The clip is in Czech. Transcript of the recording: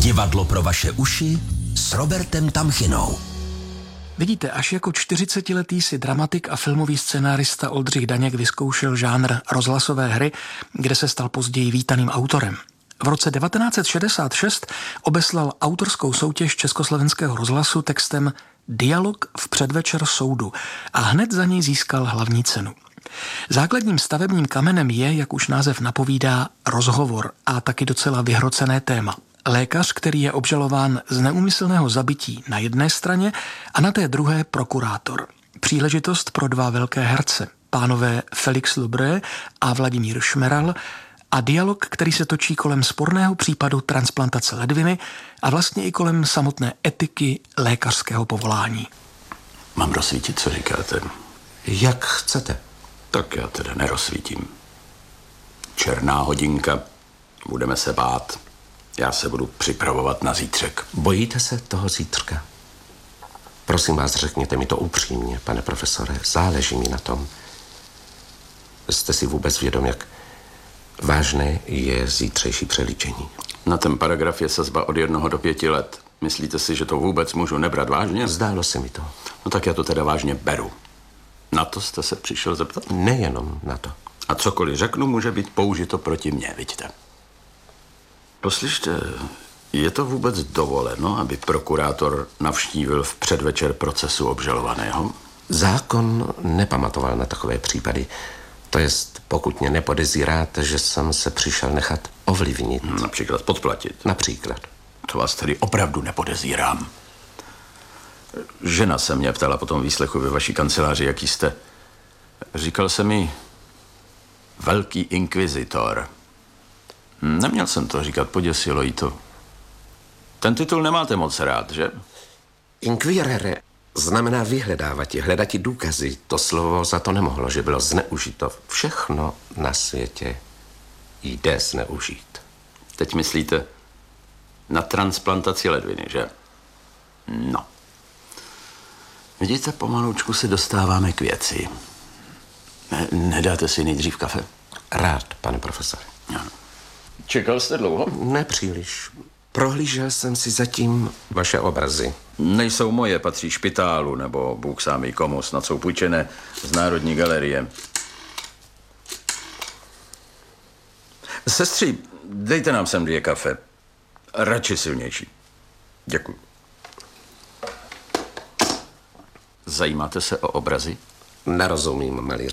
Divadlo pro vaše uši s Robertem Tamchinou. Vidíte, až jako 40letý si dramatik a filmový scenárista Oldřich Daněk vyzkoušel žánr rozhlasové hry, kde se stal později vítaným autorem. V roce 1966 obeslal autorskou soutěž Československého rozhlasu textem Dialog v předvečer soudu a hned za něj získal hlavní cenu. Základním stavebním kamenem je, jak už název napovídá, rozhovor a taky docela vyhrocené téma. Lékař, který je obžalován z neúmyslného zabití na jedné straně a na té druhé prokurátor. Příležitost pro dva velké herce, pánové Felix Lubré a Vladimír Šmeral, a dialog, který se točí kolem sporného případu transplantace ledviny a vlastně i kolem samotné etiky lékařského povolání. Mám rozsvítit, co říkáte? Jak chcete. Tak já teda nerozsvítím. Černá hodinka, budeme se bát. Já se budu připravovat na zítřek. Bojíte se toho zítřka? Prosím vás, řekněte mi to upřímně, pane profesore. Záleží mi na tom. Jste si vůbec vědom, jak vážné je zítřejší přelíčení? Na ten paragraf je sazba od 1 do 5 let. Myslíte si, že to vůbec můžu nebrat vážně? Zdálo se mi to. No tak já to teda vážně beru. Na to jste se přišel zeptat? Nejenom na to. A cokoliv řeknu, může být použito proti mně, vidíte. Poslyšte, je to vůbec dovoleno, aby prokurátor navštívil v předvečer procesu obžalovaného? Zákon nepamatoval na takové případy. To jest, pokud mě nepodezíráte, že jsem se přišel nechat ovlivnit. Například podplatit. Například. To vás tedy opravdu nepodezírám. Žena se mě ptala po tom výslechu ve vaší kanceláři, jaký jste. Říkal se mi velký inkvizitor. Neměl jsem to říkat, poděsilo jí to. Ten titul nemáte moc rád, že? Inquirere znamená vyhledávati, hledati důkazy. To slovo za to nemohlo, že bylo zneužito. Všechno na světě jde zneužít. Teď myslíte na transplantaci ledviny, že? No. Vidíte, pomaloučku se dostáváme k věci. Nedáte si nejdřív kafe? Rád, pane profesore. Ano. Čekal jste dlouho? Nepříliš. Prohlížel jsem si zatím vaše obrazy. Nejsou moje, patří špitálu, nebo Bůh sám ví komu, snad jsou půjčené z Národní galerie. Sestři, dejte nám sem 2 kafe. Radši silnější. Děkuji. Zajímáte se o obrazy? Nerozumím, malíř.